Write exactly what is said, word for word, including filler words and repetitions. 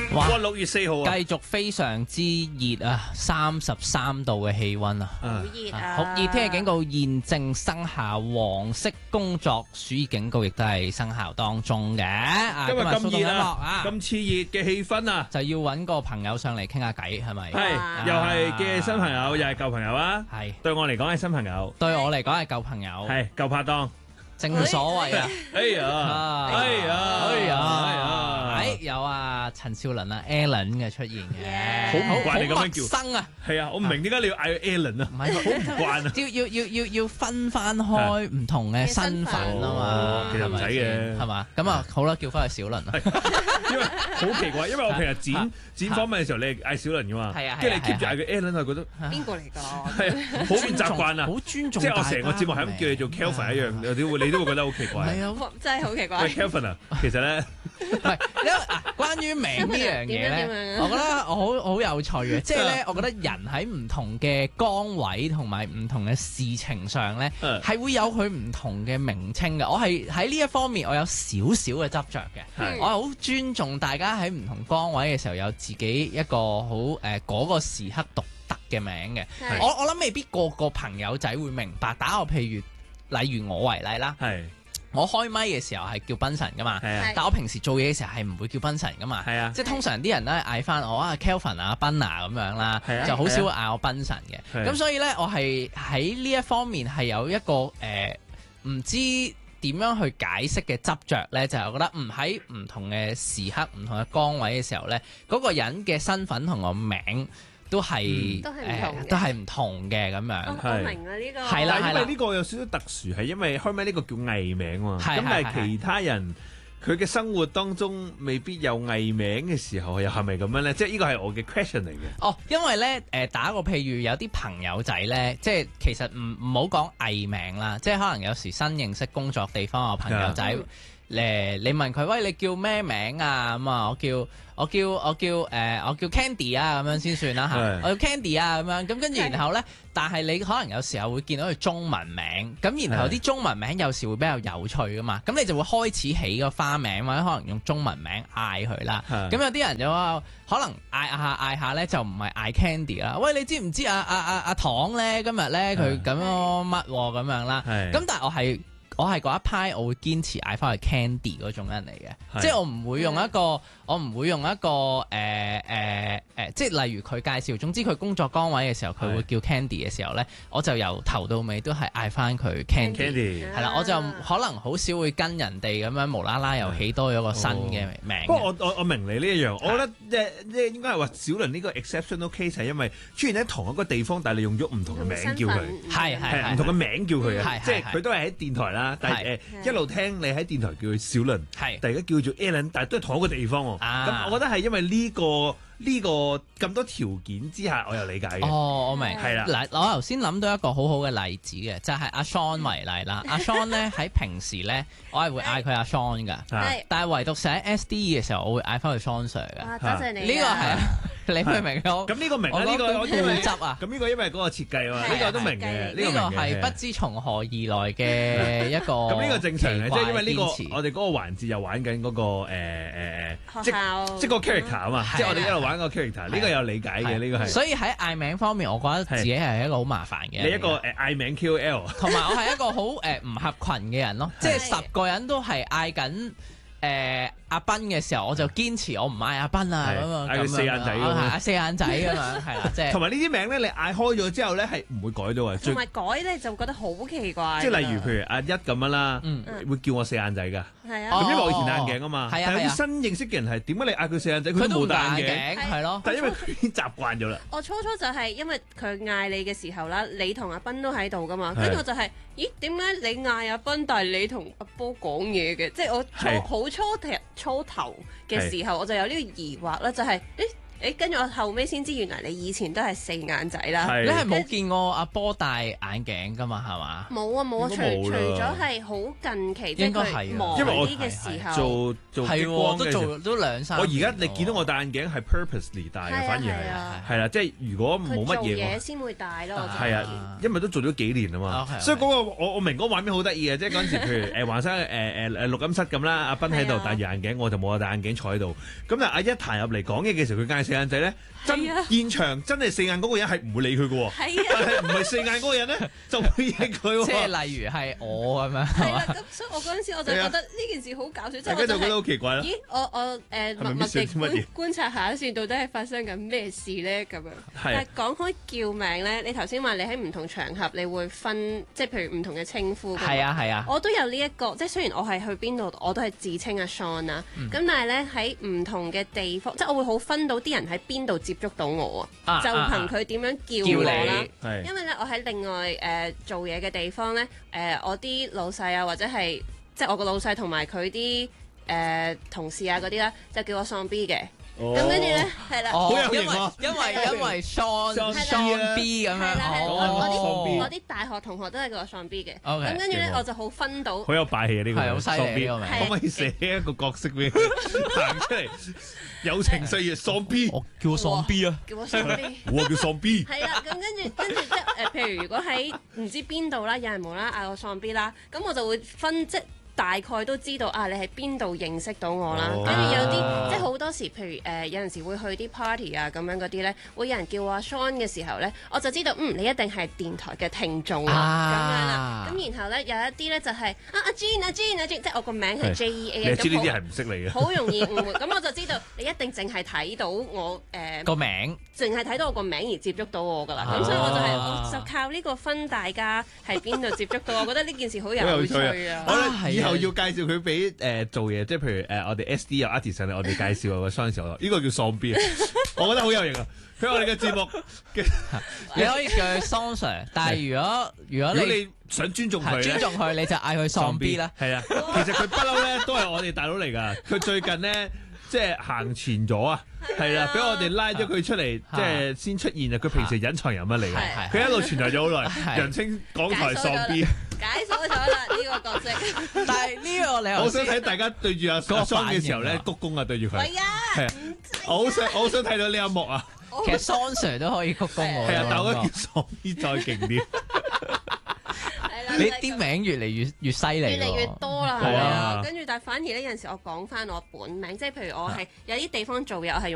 哇！六月四號啊， 繼續非常之熱啊，三十三度嘅氣溫啊， 好熱啊！ 酷熱天氣警告現正生效，黃色工作暑熱警告亦都係生效當中嘅。啊今日咁熱啊， 啊，咁熾熱嘅氣氛啊， 就要揾個朋友上嚟傾下偈，係咪？ 係，又係嘅新朋友，又係舊朋友啊。 係， 對我嚟講係新朋友， 對我嚟講係舊朋友， 係舊拍檔。 正所謂啊， 哎呀，哎呀， 哎呀， 哎呀， 誒有啊陳少麟啊 Alan 嘅出現嘅， 好唔慣你咁樣叫， 生啊， 係啊，我唔明點解你要嗌佢 Alan 啊， 唔係好唔慣啊， 要要要要要分翻開唔同嘅身份啊嘛， 其實唔使嘅， 係嘛？咁啊好啦，叫翻佢小麟啊， 因為好奇怪，因為我平日剪剪訪問嘅時候，你係嗌小麟噶嘛， 係啊， 跟住你 keep 住嗌佢 Alan，我覺得邊個嚟㗎？ 係好唔習慣啊， 好尊重， 即係我成個節目係咁叫你做 Kelvin 一樣，有啲會你都會覺得好奇怪。 係啊， 真係好奇怪。 喂 Kelvin 啊，其實咧， 唔係，因為啊，關於名呢樣嘢咧，我覺得我好好有趣嘅，即係咧，我覺得人喺唔同嘅崗位同埋唔同嘅事情上咧，係會有佢唔同嘅名稱嘅。我係喺呢一方面，我有少少嘅執着嘅，我係好尊重大家喺唔同崗位嘅時候有自己一個好誒嗰個時刻獨特嘅名嘅。我我諗未必個個朋友仔會明白。打我譬如，例如我為例啦。 係。 我開咪嘅時候係叫賓神噶嘛， 啊、 但我平時做嘢嘅時候係唔會叫賓神噶嘛， 啊、 即係通常啲人咧嗌翻我啊 Kelvin 啊賓啊咁樣啦， 啊、 就好少會嗌我賓神嘅。咁、啊、所以咧，我係喺呢一方面係有一個誒唔、呃、知點樣去解釋嘅執着咧，就係、是、我覺得唔喺唔同嘅時刻、唔同嘅崗位嘅時候咧，嗰、那個人嘅身份同個名都係誒，都係唔同嘅咁樣。 我明啊，呢個係啦， 因為呢個有少少特殊，係因為開咪呢個叫藝名喎。咁但係其他人佢嘅生活當中未必有藝名嘅時候，又係咪咁樣咧？即係呢個係我嘅 question 嚟嘅。 哦，因為咧誒，打個譬如有啲朋友仔咧，即係其實唔唔好講藝名啦，即係可能有時新認識工作地方嘅朋友仔。誒，你問佢喂，你叫咩名啊？咁啊，我叫我叫我叫誒、呃，我叫 Candy 啊，咁樣先算啦嚇。我叫 Candy 啊，咁樣咁跟住然後咧，但係你可能有時候會見到佢中文名，咁然後啲中文名有時會比較有趣噶嘛，咁你就會開始起個花名或者可能用中文名嗌佢啦。咁有啲人就話可能嗌下嗌下咧就唔係嗌 Candy 啦。喂，你知唔知啊啊啊阿糖咧今日咧佢咁樣乜咁樣啦？咁但係我係。我係嗰一派，我會堅持嗌翻去 Candy 嗰種人嚟嘅，即係我唔會用一個，我唔會用一個誒誒誒，即係例如佢介紹，總之佢工作崗位嘅時候，佢會叫 Candy 嘅時候咧，我就由頭到尾都係嗌翻佢 Candy，係啦，我就可能好少會跟人哋咁樣無啦啦又起多咗個新嘅名。 不過我我我明你呢一樣，我覺得即係即係應該係話小麟呢個 exceptional case 係因為出現喺同一個地方，但係你用咗唔同嘅名叫佢， 係係唔同嘅名叫佢啊，即係佢都係喺電台啦。但係誒一路聽你喺電台叫佢小麟，係，大家叫做 Alan，但係都係同一個地方喎。咁我覺得係因為呢個呢個咁多條件之下，我又理解嘅。 哦，我明。 係啦。 嗱，我頭先諗到一個好好嘅例子嘅，就係阿 Sean 為例啦。阿 Sean 咧喺平時咧，我係會嗌佢阿 Sean 㗎，但係唯獨寫 S D E 嘅時候，我會嗌翻佢 Sean Sir 嘅。 哇，多謝你。 呢個係啊，你明唔明？ 咁呢個明啊，呢個我因為執啊。 咁呢個因為嗰個設計啊嘛，呢個都明嘅。呢個係不知從何而來嘅一個。 咁呢個正常嘅，即係因為呢個我哋嗰個環節又玩緊嗰個誒誒學校， 即係個 character 啊嘛，即係我哋一路玩個 character，呢個有理解嘅，呢個係。 所以喺嗌名方面，我覺得自己係一個好麻煩嘅。 你一個誒嗌名 Q L， 同埋我係一個好誒唔合群嘅人咯，即係十個人都係嗌緊誒阿斌嘅時候，我就堅持我唔嗌阿斌啊咁啊， 嗌佢四眼仔咁啊，四眼仔咁樣係啦，即係。 同埋呢啲名咧，你嗌開咗之後咧，係唔會改到啊。 同埋改咧就覺得好奇怪。 即係例如譬如阿一咁樣啦，會叫我四眼仔㗎。 係啊。 咁因為我以前戴眼鏡啊嘛。 係啊。 但係有啲新認識嘅人係點解你嗌佢四眼仔？ 佢都冇戴眼鏡。係咯。 但係因為佢已經習慣咗啦。 我初初就係因為佢嗌你嘅時候啦，你同阿斌都喺度㗎嘛，跟住我就係，咦點解你嗌阿斌，但係你同阿波講嘢嘅？即係我初好初頭初頭嘅時候，我就有呢個疑惑啦，就係誒。 誒跟住我後尾先知，原來你以前都係四眼仔啦。 你係冇見過阿波戴眼鏡㗎嘛？係嘛？ 冇啊冇啊，除除咗係好近期，即係佢忙啲嘅時候。 做做激光都做都兩三。 我而家你見到我戴眼鏡係 purposely 戴嘅，反而係係啦，即係如果冇乜嘢， 嘢先會戴咯。 係啊，因為都做咗幾年啊嘛，所以嗰個我我明嗰個畫面好得意嘅，即係嗰陣時譬如誒華山誒誒誒錄音室咁啦，阿斌喺度戴住眼鏡，我就冇啊戴眼鏡坐喺度。咁但係阿一彈入嚟講嘢嘅時候，佢嗌四眼仔咧，真現場真係四眼嗰個人係唔會理佢嘅喎，但係唔係四眼嗰個人咧就會應佢喎。 即係例如係我咁樣。 係啦，咁所以我嗰陣時我就覺得呢件事好搞笑，即係我就覺得好奇怪啦。 咦，我我誒默默地觀觀察下先，到底係發生緊咩事咧咁樣。但係講開叫名咧，你頭先話你喺唔同場合你會分，即係譬如唔同嘅稱呼。 係啊係啊。 我都有呢一個，即係雖然我係去邊度，我都係自稱阿 Sean 啦。咁但係咧喺唔同嘅地方，即係我會好分到啲人喺邊度接觸到我啊，就憑佢點樣叫我啦。因為咧我喺另外誒做嘢嘅地方咧，誒我啲老細啊或者係即係我個老細同埋佢啲誒同事啊嗰啲咧，就叫我喪 B 嘅。咁跟住咧，係啦， 好有型啊！因為因為 Sean Sean B 咁樣， 我啲我啲大學同學都係叫我喪 B 嘅。咁跟住咧，我就好分到， 好有霸氣啊！呢個係好犀利呢個名， 可唔可以寫一個角色俾佢行出嚟？友情歲月喪 B， 我叫我喪 B 啊！ 叫我喪 B， 我叫喪 B。 係啦，咁跟住跟住即係誒，譬如如果喺唔知邊度啦，有人無啦啦嗌我喪 B 啦，咁我就會分即。大概都知道啊，你喺邊度認識到我啦？跟住、oh. 有啲即係好多時，譬如誒、呃、有陣時會去啲 party 啊咁樣嗰啲咧，會有人叫我阿 Sean 嘅時候咧，我就知道嗯你一定係電台嘅聽眾啦咁、ah. 樣啦。咁然後咧有一啲咧就係、是、啊阿 Jean 阿 Jean 阿 Jean，即係我個名係 J E A。你知呢啲係唔識你嘅，好容易誤會。咁我就知道你一定淨係睇到我誒個、呃、名，淨係睇到我個名而接觸到我㗎啦。咁、ah. 所以我就係、是、我就靠呢個分大家係邊度接觸到，我覺得呢件事好有趣啊！ 以後要介紹佢俾誒做嘢，即係譬如誒、呃、我哋 S D 有 artist 上嚟，我哋介紹個 Sean 時候，呢個叫喪 B 啊，我覺得好有型啊！佢我哋嘅節目嘅， 你可以叫佢 Sean Sir，但係如果如果你，如果你想尊重佢， 尊重佢你就嗌佢喪 B 啦。 係啊，其實佢不嬲咧都係我哋大佬嚟㗎。佢最近咧即係行前咗啊，係啦，俾我哋拉咗佢出嚟，即係先出現啊！佢平時隱藏人物嚟嘅，佢一路存在咗好耐，人稱港台喪 B。 解鎖咗啦呢個角色， 但係呢個你我想睇大家對住阿阿 Sean 嘅時候咧，鞠躬啊對住佢。係啊，我好想我好想睇到呢一幕啊。 其實 Sean Sir 都可以鞠躬我。 係啊，但係我覺得叫喪 B 再勁啲。 你啲名越嚟越越犀利， 越嚟越多啦，係啊。跟住但係反而呢，有陣時我講翻我本名，即係譬如我係有啲地方做嘢，我係用